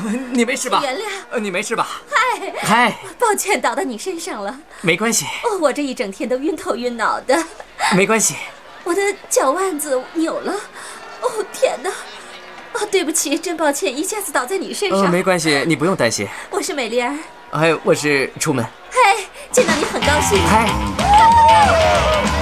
你没事吧？ 原谅。 你没事吧？ 嗨，抱歉倒到你身上了。 没关系。 我这一整天都晕头晕脑的。 没关系。 我的脚腕子扭了。天哪！对不起，真抱歉，一下子倒在你身上。 没关系，你不用担心。 我是美丽儿。 我是出门。 嗨，见到你很高兴。 嗨。